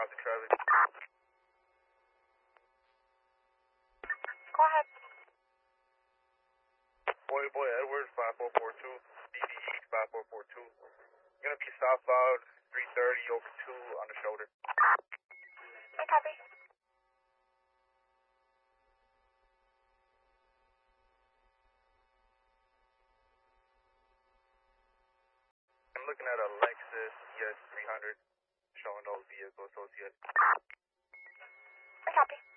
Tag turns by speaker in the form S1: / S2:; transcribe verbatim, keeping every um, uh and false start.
S1: copy, Travis.
S2: Go ahead.
S1: Boy, boy, Edwards, five four four two, D D E five four four two. Gonna be southbound, three thirty, over two on the shoulder.
S2: I copy.
S1: I'm looking at a Lexus E S three hundred, showing no vehicle associated.
S2: I copy.